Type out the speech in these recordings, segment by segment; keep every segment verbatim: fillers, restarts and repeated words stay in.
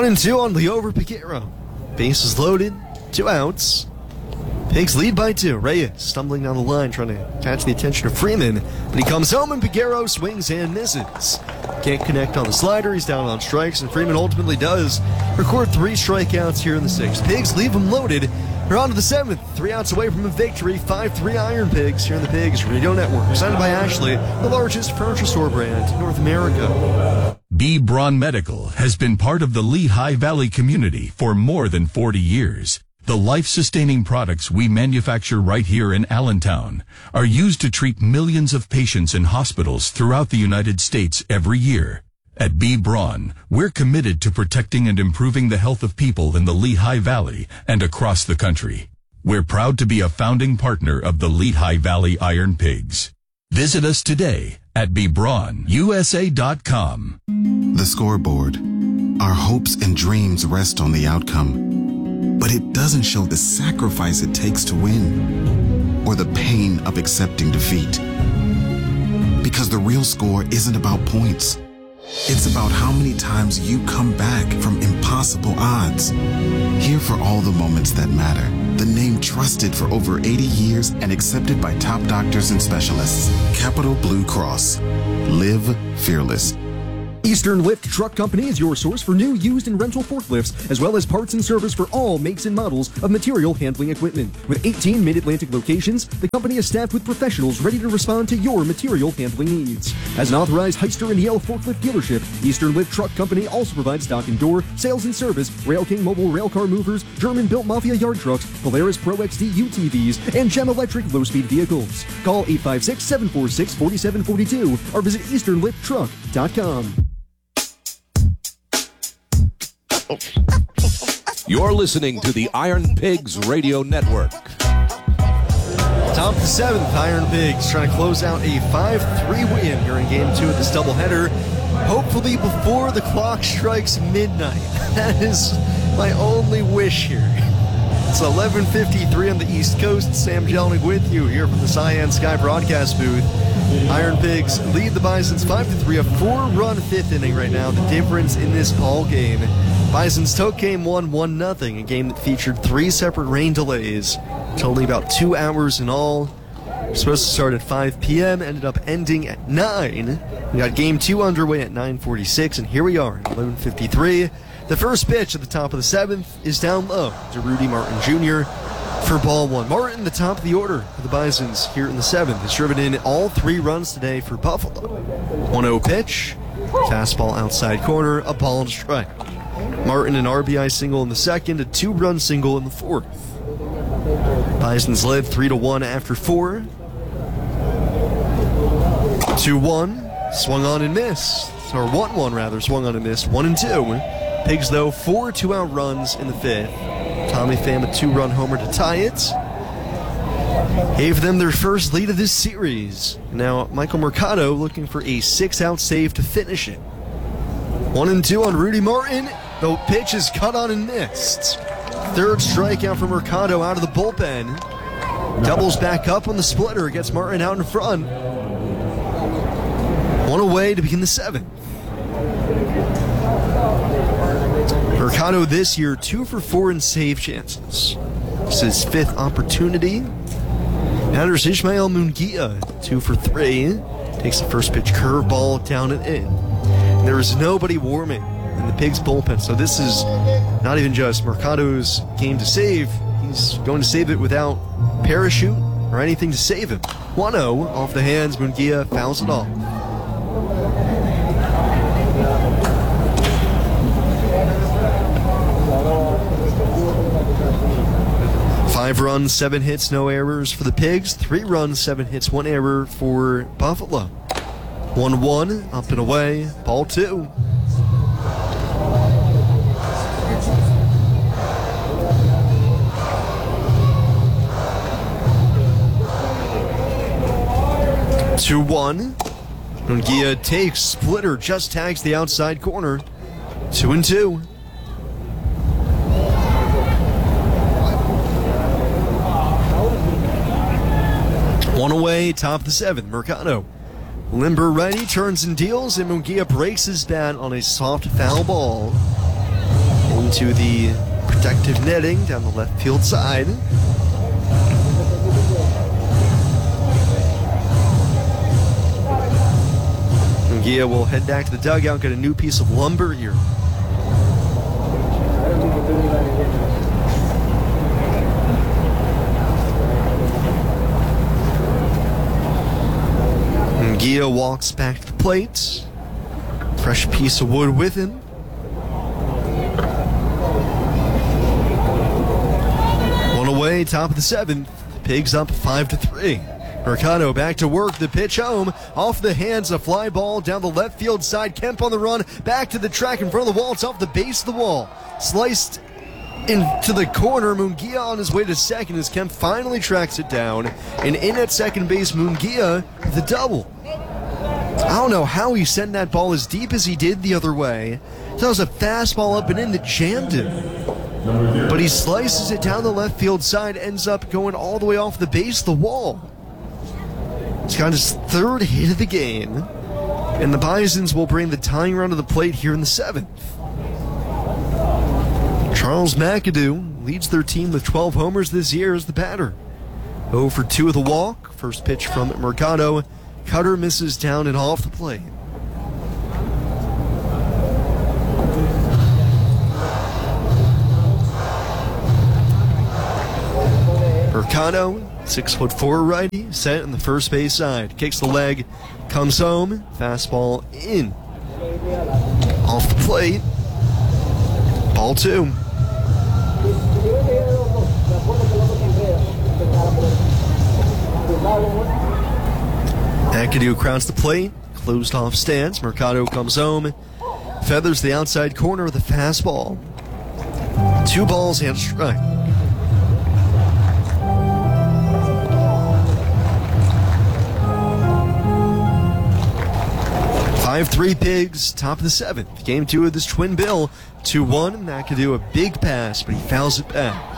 and two on Liover Piguero. Bases loaded, two outs. Pigs lead by two. Reyes stumbling down the line, trying to catch the attention of Freeman. But he comes home and Piguero swings and misses. Can't connect on the slider. He's down on strikes, and Freeman ultimately does record three strikeouts here in the sixth. Pigs leave him loaded. We're on to the seventh. Three outs away from a victory. five three Iron Pigs here in the Pigs Radio Network. Presented by Ashley, the largest furniture store brand in North America. B. Braun Medical has been part of the Lehigh Valley community for more than forty years. The life-sustaining products we manufacture right here in Allentown are used to treat millions of patients in hospitals throughout the United States every year. At B. Braun, we're committed to protecting and improving the health of people in the Lehigh Valley and across the country. We're proud to be a founding partner of the Lehigh Valley Iron Pigs. Visit us today at b braun u s a dot com. The scoreboard. Our hopes and dreams rest on the outcome, but it doesn't show the sacrifice it takes to win or the pain of accepting defeat. Because the real score isn't about points. It's about how many times you come back from impossible odds. Here for all the moments that matter. The name trusted for over eighty years and accepted by top doctors and specialists. Capital Blue Cross. Live fearless. Eastern Lift Truck Company is your source for new, used, and rental forklifts, as well as parts and service for all makes and models of material handling equipment. With eighteen Mid-Atlantic locations, the company is staffed with professionals ready to respond to your material handling needs. As an authorized Hyster and Yale forklift dealership, Eastern Lift Truck Company also provides dock and door, sales and service, Rail King mobile railcar movers, German-built Mafia yard trucks, Polaris Pro X D U T Vs, and Gem Electric low-speed vehicles. Call eight five six, seven four six, four seven four two or visit eastern lift truck dot com. You're listening to the Iron Pigs Radio Network. Top of the seventh, Iron Pigs trying to close out a five three win here in Game two of this doubleheader. Hopefully before the clock strikes midnight. That is my only wish here. It's eleven fifty-three on the East Coast. Sam Jelinek with you here from the Cyan Sky broadcast booth. Iron Pigs lead the Bisons five to three, a four-run fifth inning right now. The difference in this ball game. Bisons took game one, one nothing, a game that featured three separate rain delays, totaling about two hours in all. We're supposed to start at five p.m., ended up ending at nine. We got game two underway at nine forty-six, and here we are at eleven fifty-three. The first pitch at the top of the seventh is down low to Rudy Martin Junior for ball one. Martin, the top of the order for the Bisons here in the seventh, has driven in all three runs today for Buffalo. one oh pitch, fastball outside corner, a ball and a strike. Martin an R B I single in the second, a two-run single in the fourth. Bisons led three to one after four. two one, swung on and missed. Or one one rather, swung on and missed. one and two. Pigs, though, four two-out runs in the fifth. Tommy Pham a two-run homer to tie it. Gave them their first lead of this series. Now, Michael Mercado looking for a six-out save to finish it. One and two on Rudy Martin. The pitch is cut on and missed. Third strikeout for Mercado out of the bullpen. Doubles back up on the splitter. Gets Martin out in front. One away to begin the seventh. Mercado this year, two for four in save chances. This is his fifth opportunity. Now there's Ishmael Munguia, two for three. Takes the first pitch curveball down and in. And there is nobody warming in the Pigs bullpen, so this is not even just Mercado's game to save. He's going to save it without parachute or anything to save him. one oh off the hands, Munguia fouls it off. Five runs, seven hits, no errors for the Pigs. Three runs, seven hits, one error for Buffalo. one one, up and away, ball two. two one. Munguia takes, splitter, just tags the outside corner. Two and two. One away, top of the seventh, Mercado. Limber righty, turns and deals, and Munguia breaks his bat on a soft foul ball. into the protective netting down the left field side. Munguia will head back to the dugout, get a new piece of lumber here. Munguia walks back to the plate. Fresh piece of wood with him. One away, top of the seventh. Pigs up five to three. Mercado back to work. The pitch home. Off the hands, a fly ball down the left field side. Kemp on the run. Back to the track in front of the wall. It's off the base of the wall. Sliced into the corner. Munguia on his way to second as Kemp finally tracks it down. And in at second base, Munguia with a double. I don't know how he sent that ball as deep as he did the other way. That was a fastball up and in that jammed him. But he slices it down the left field side, ends up going all the way off the base of the wall. He's got his third hit of the game, and the Bisons will bring the tying run to the plate here in the seventh. Charles McAdoo leads their team with twelve homers this year as the batter. oh for two with a walk. First pitch from Mercado. Cutter misses down and off the plate. Mercado, six foot four righty, set in the first base side. Kicks the leg, comes home, fastball in. Off the plate. Ball two. McAdoo crowns the plate, closed off stance. Mercado comes home, feathers the outside corner with a fastball. Two balls and a strike. five three Pigs, top of the seventh. Game two of this twin bill. two one. McAdoo a big pass, but he fouls it back.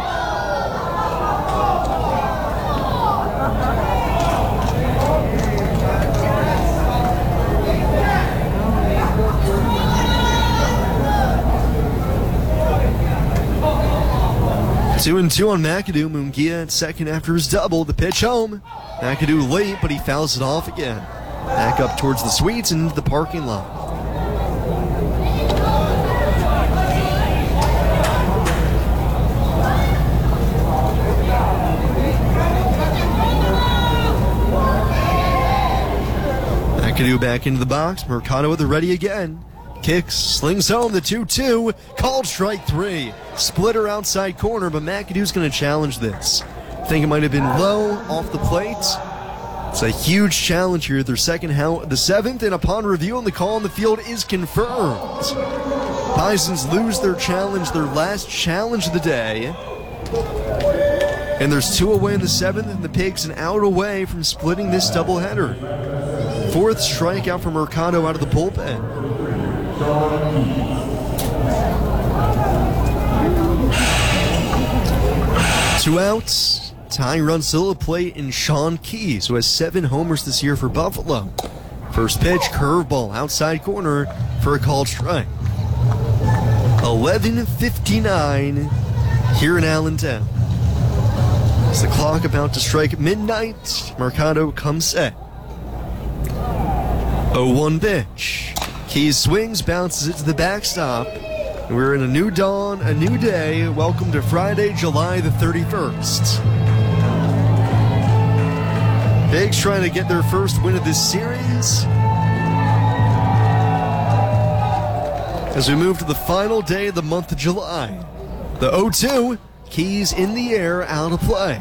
Two and two on McAdoo. Munguia at second after his double. The pitch home. McAdoo late, but he fouls it off again. Back up towards the suites and into the parking lot. McAdoo back into the box. Mercado with the ready again. Kicks, slings home the two two. Called strike three. Splitter outside corner, but McAdoo's going to challenge this. I think it might have been low off the plate. It's a huge challenge here. Their second out, the seventh, and upon review on the call on the field is confirmed. Bisons lose their challenge, their last challenge of the day. And there's two away in the seventh, and the Pigs an out away from splitting this doubleheader. Fourth strikeout for Mercado out of the bullpen. Two outs. Tying run still at plate in Sean Keys, who has seven homers this year for Buffalo. First pitch, curveball, outside corner for a called strike. eleven fifty-nine here in Allentown. As the clock about to strike at midnight, Mercado comes set. oh one pitch. Keys swings, bounces it to the backstop. We're in a new dawn, a new day. Welcome to Friday, July the thirty-first. Pigs trying to get their first win of this series. As we move to the final day of the month of July. The oh two, Keys in the air, out of play.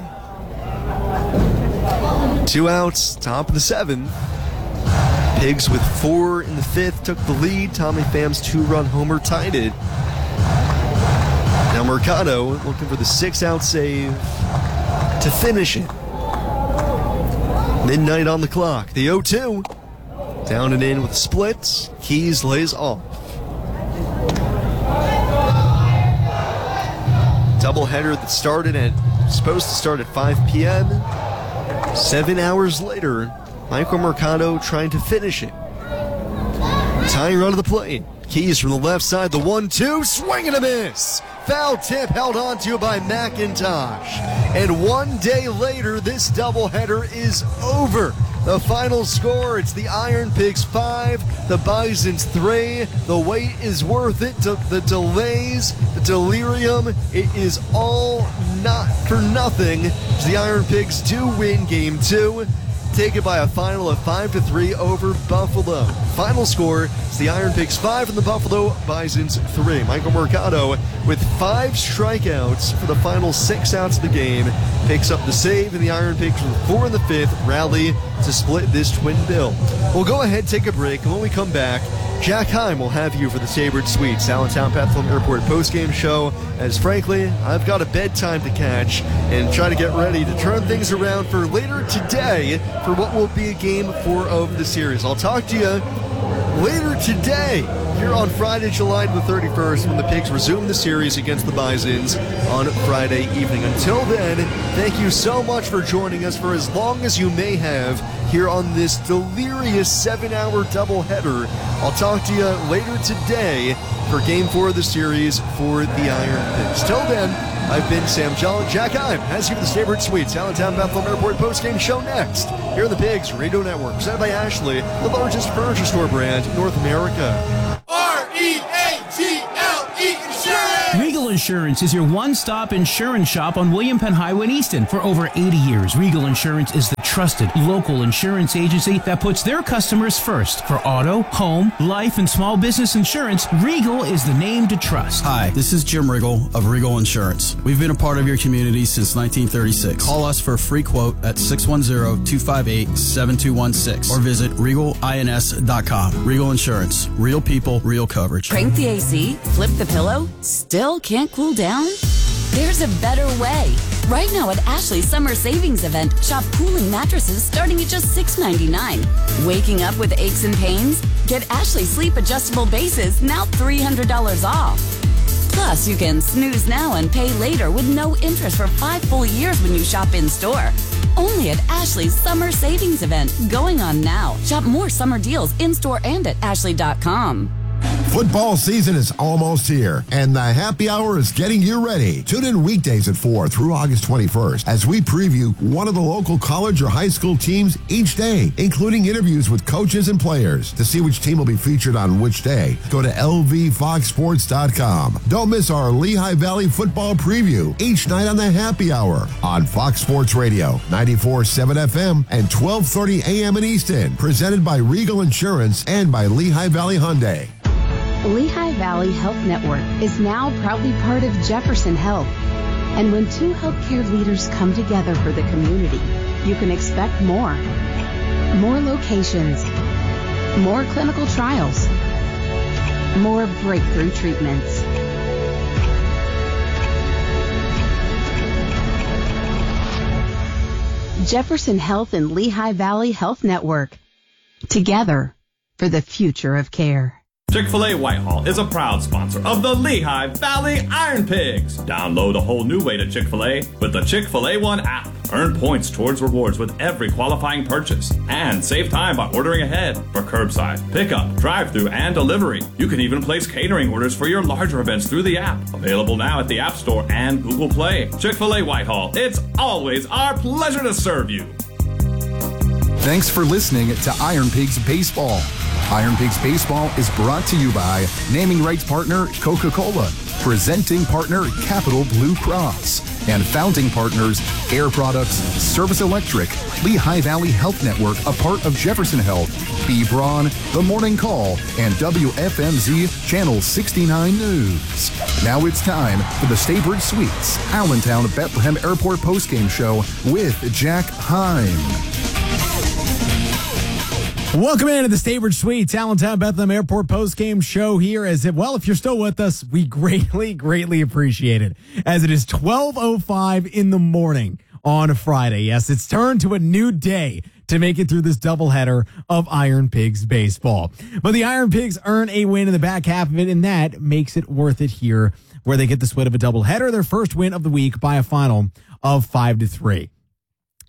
Two outs, top of the seventh. Pigs with four in the fifth took the lead. Tommy Pham's two-run homer tied it. Now Mercado looking for the six-out save to finish it. Midnight on the clock. The oh two. Down and in with splits. Keys lays off. Doubleheader that started at, supposed to start at five p.m. Seven hours later, Michael Mercado trying to finish it. Tying run to the plate. Keys from the left side, the one two, swing and a miss. Foul tip held on to by McIntosh. And one day later, this doubleheader is over. The final score, it's the Iron Pigs five, the Bisons three. The wait is worth it. The delays, the delirium, it is all not for nothing. The Iron Pigs do win game two. Take it by a final of five to three over Buffalo. Final score is the Iron Pigs five and the Buffalo Bisons three. Michael Mercado with five strikeouts for the final six outs of the game picks up the save, and the Iron Pigs with four in the fifth rally to split this twin bill. We'll go ahead, take a break, and when we come back, Jack Heim will have you for the Saybird Suites Allentown Bethlehem Airport postgame show, as frankly, I've got a bedtime to catch and try to get ready to turn things around for later today for what will be a game four of the series. I'll talk to you later today here on Friday, July the thirty-first, when the Pigs resume the series against the Bisons on Friday evening. Until then, thank you so much for joining us for as long as you may have here on this delirious seven-hour doubleheader. I'll talk to you later today for Game four of the series for the Iron Pigs. Till then, I've been Sam Jolly. Jack Heim has you for the Saybird Suites Allentown Bethlehem Airport postgame show next here on the Pigs Radio Network, presented by Ashley, the largest furniture store brand in North America. R E A G L E Insurance! Regal Insurance is your one-stop insurance shop on William Penn Highway in Easton. For over eighty years, Regal Insurance is the trusted local insurance agency that puts their customers first. For auto, home, life, and small business insurance, Regal is the name to trust. Hi, this is Jim Riggle of Regal Insurance. We've been a part of your community since nineteen thirty-six. Call us for a free quote at six one zero, two five eight, seven two one six or visit regal ins dot com. Regal Insurance. Real people, real coverage. Crank the A C? Flip the pillow? Still can't cool down? There's a better way. Right now at Ashley's Summer Savings Event, shop cooling mattresses starting at just six ninety-nine. Waking up with aches and pains? Get Ashley Sleep Adjustable Bases, now three hundred dollars off. Plus, you can snooze now and pay later with no interest for five full years when you shop in-store. Only at Ashley's Summer Savings Event, going on now. Shop more summer deals in-store and at ashley dot com. Football season is almost here, and the happy hour is getting you ready. Tune in weekdays at four through August twenty-first as we preview one of the local college or high school teams each day, including interviews with coaches and players. To see which team will be featured on which day, go to L V fox sports dot com. Don't miss our Lehigh Valley football preview each night on the happy hour on Fox Sports Radio, ninety-four point seven F M and twelve thirty A M in Easton. Presented by Regal Insurance and by Lehigh Valley Hyundai. Lehigh Valley Health Network is now proudly part of Jefferson Health. And when two healthcare leaders come together for the community, you can expect more. More locations, more clinical trials, more breakthrough treatments. Jefferson Health and Lehigh Valley Health Network. Together for the future of care. Chick-fil-A Whitehall is a proud sponsor of the Lehigh Valley Iron Pigs. Download a whole new way to Chick-fil-A with the Chick-fil-A One app. Earn points towards rewards with every qualifying purchase. And save time by ordering ahead for curbside, pickup, drive-thru, and delivery. You can even place catering orders for your larger events through the app. Available now at the App Store and Google Play. Chick-fil-A Whitehall. It's always our pleasure to serve you. Thanks for listening to Iron Pigs Baseball. Iron Pigs Baseball is brought to you by naming rights partner Coca-Cola, presenting partner Capital Blue Cross, and founding partners Air Products, Service Electric, Lehigh Valley Health Network, a part of Jefferson Health, B. Braun, The Morning Call, and W F M Z Channel sixty-nine News. Now it's time for the Staybird Suites Allentown Bethlehem Airport postgame show with Jack Heim. Welcome into the Staybird Suites Allentown Bethlehem Airport post-game show here. As if, well, if you're still with us, we greatly, greatly appreciate it. As it is twelve oh five in the morning on a Friday. Yes, it's turned to a new day to make it through this doubleheader of Iron Pigs baseball. But the Iron Pigs earn a win in the back half of it, and that makes it worth it here, where they get the split of a doubleheader, their first win of the week by a final of five to three.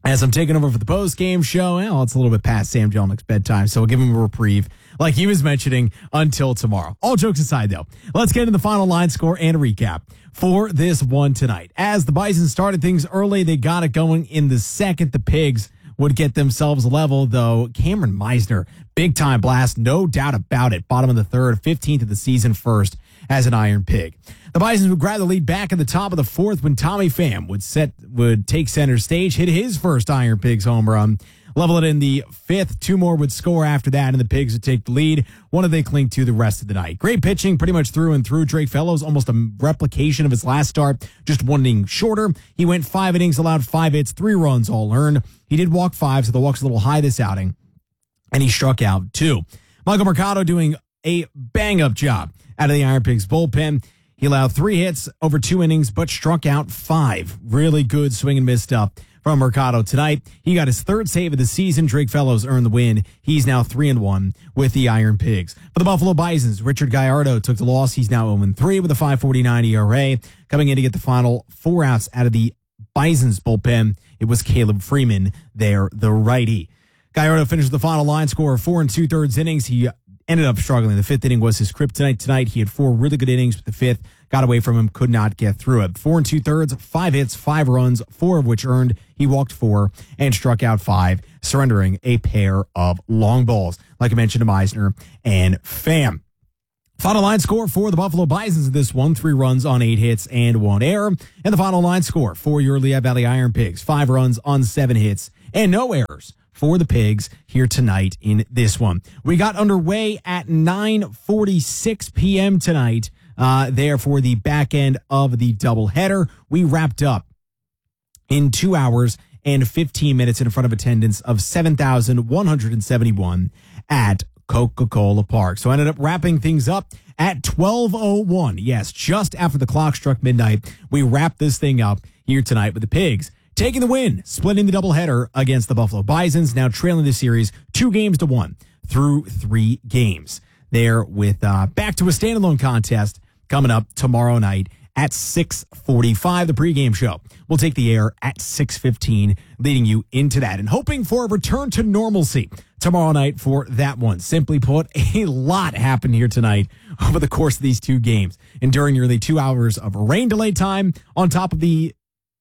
As I'm taking over for the post-game show, well, it's a little bit past Sam Jelnick's bedtime, so we'll give him a reprieve, like he was mentioning, until tomorrow. All jokes aside, though, let's get into the final line score and a recap for this one tonight. As the Bison started things early, they got it going in the second. The Pigs would get themselves level, though. Cameron Meisner, big-time blast, no doubt about it. Bottom of the third, fifteenth of the season, first as an Iron Pig. The Bisons would grab the lead back in the top of the fourth when Tommy Pham would set would take center stage, hit his first Iron Pigs home run, level it in the fifth. Two more would score after that, and the Pigs would take the lead. One did they cling to the rest of the night. Great pitching, pretty much through and through. Drake Fellows, almost a replication of his last start, just one inning shorter. He went five innings, allowed five hits, three runs all earned. He did walk five, so the walk's a little high this outing, and he struck out two. Michael Mercado doing a bang-up job out of the Iron Pigs bullpen. He allowed three hits over two innings, but struck out five. Really good swing and miss stuff from Mercado tonight. He got his third save of the season. Drake Fellows earned the win. He's now three and one with the Iron Pigs. For the Buffalo Bisons, Richard Gallardo took the loss. He's now oh and three with a five forty-nine E R A. Coming in to get the final four outs out of the Bisons bullpen, it was Caleb Freeman there, the righty. Gallardo finished the final line score of four and two-thirds innings. He ended up struggling. The fifth inning was his kryptonite tonight. He had four really good innings, but the fifth got away from him, could not get through it. Four and two-thirds, five hits, five runs, four of which earned. He walked four and struck out five, surrendering a pair of long balls, like I mentioned to Meisner and Pham. Final line score for the Buffalo Bisons in this one, three runs on eight hits and one error. And the final line score for your Lehigh Valley Iron Pigs, five runs on seven hits and no errors for the Pigs here tonight in this one. We got underway at nine forty-six p.m. tonight, uh, there for the back end of the doubleheader. We wrapped up in two hours and fifteen minutes in front of attendance of seven thousand one hundred seventy-one at Coca-Cola Park. So I ended up wrapping things up at twelve oh one. Yes, just after the clock struck midnight, we wrapped this thing up here tonight with the Pigs taking the win, splitting the doubleheader against the Buffalo Bisons, now trailing the series two games to one through three games. There with uh, back to a standalone contest coming up tomorrow night at six forty-five. The pregame show will take the air at six fifteen, leading you into that and hoping for a return to normalcy tomorrow night for that one. Simply put, a lot happened here tonight over the course of these two games, enduring nearly two hours of rain delay time on top of the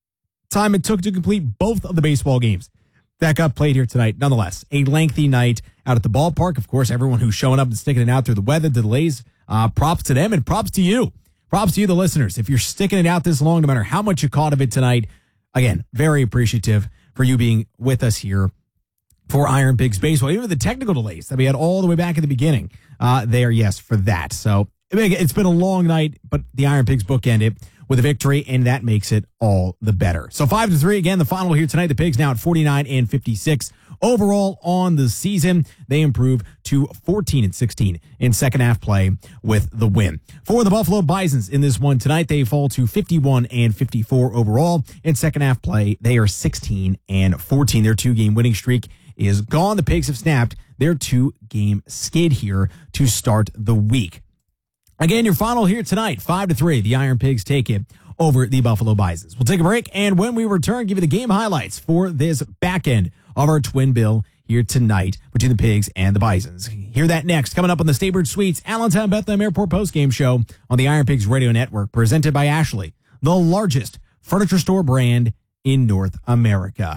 time it took to complete both of the baseball games that got played here tonight. Nonetheless, a lengthy night out at the ballpark. Of course, everyone who's showing up and sticking it out through the weather, the delays, uh, props to them and props to you. Props to you, the listeners. If you're sticking it out this long, no matter how much you caught of it tonight, again, very appreciative for you being with us here for Iron Pigs Baseball. Even the technical delays that we had all the way back at the beginning uh, there, yes, for that. So it's been a long night, but the Iron Pigs bookended with a victory, and that makes it all the better. So five to three, again, the final here tonight. The Pigs now at forty-nine and fifty-six overall on the season. They improve to fourteen and sixteen in second half play with the win. For the Buffalo Bisons in this one tonight, they fall to fifty-one and fifty-four overall. In second half play, they are sixteen and fourteen. Their two game winning streak is gone. The Pigs have snapped their two game skid here to start the week. Again, your final here tonight, five to three. The Iron Pigs take it over the Buffalo Bisons. We'll take a break, and when we return, give you the game highlights for this back end of our twin bill here tonight between the Pigs and the Bisons. Hear that next, coming up on the Staybird Suites Allentown Bethlehem Airport postgame show on the Iron Pigs Radio Network, presented by Ashley, the largest furniture store brand in North America.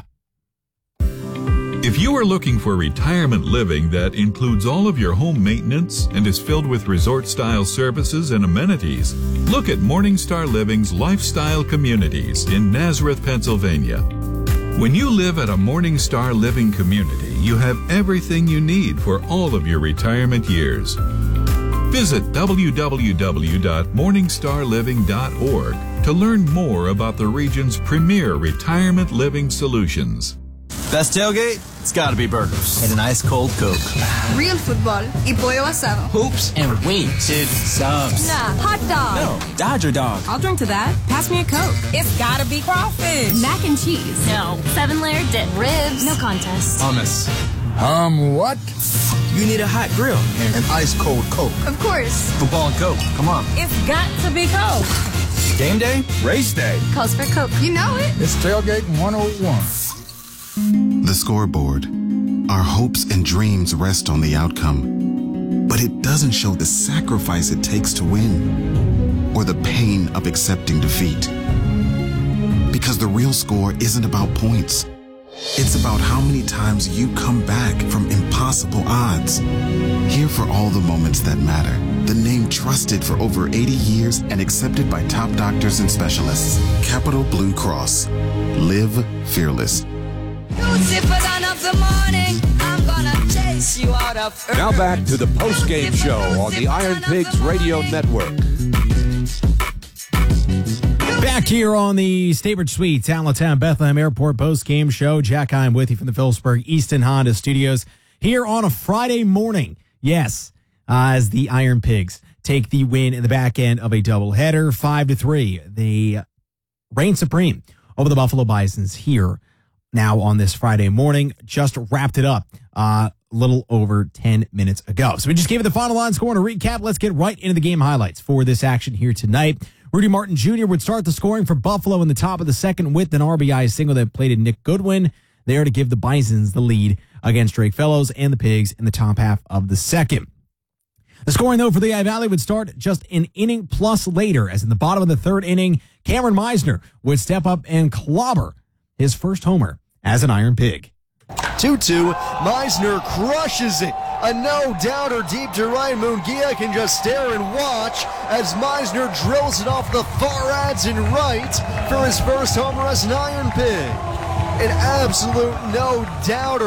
If you are looking for retirement living that includes all of your home maintenance and is filled with resort-style services and amenities, look at Morningstar Living's Lifestyle Communities in Nazareth, Pennsylvania. When you live at a Morningstar Living community, you have everything you need for all of your retirement years. Visit w w w dot morningstar living dot org to learn more about the region's premier retirement living solutions. Best tailgate? It's gotta be burgers. And an ice cold Coke. Real football y pollo asado. Hoops and wings. Dude, subs. Nah, hot dog. No, Dodger dog. I'll drink to that. Pass me a Coke. It's gotta be crawfish. Mac and cheese. No. Seven layer dip. Ribs. No contest. Hummus. Um, what? You need a hot grill and an ice cold Coke. Of course. Football and Coke. Come on. It's got to be Coke. Game day? Race day. Calls for Coke. You know it. It's tailgate one oh one. The scoreboard. Our hopes and dreams rest on the outcome, but it doesn't show the sacrifice it takes to win or the pain of accepting defeat. Because the real score isn't about points. It's about how many times you come back from impossible odds. Here for all the moments that matter. The name trusted for over eighty years and accepted by top doctors and specialists. Capital Blue Cross. Live fearless. Now back to the post-game show on the Iron Pigs Radio Network. Back here on the Staybridge Suites, Allentown Bethlehem Airport post-game show. Jack, I'm with you from the Phillipsburg Easton Honda Studios here on a Friday morning. Yes, uh, as the Iron Pigs take the win in the back end of a doubleheader, five to three. They reign supreme over the Buffalo Bisons here now on this Friday morning. Just wrapped it up uh, a little over ten minutes ago. So we just gave it the final line score and a recap. Let's get right into the game highlights for this action here tonight. Rudy Martin Junior would start the scoring for Buffalo in the top of the second with an R B I single that plated Nick Goodwin there to give the Bisons the lead against Drake Fellows and the Pigs in the top half of the second. The scoring, though, for the Lehigh Valley would start just an inning plus later, as in the bottom of the third inning, Cameron Meisner would step up and clobber his first homer as an Iron Pig. two two, Meisner crushes it. A no-doubter deep to right. Munguia can just stare and watch as Meisner drills it off the far ads and right for his first homer as an Iron Pig. An absolute no-doubter.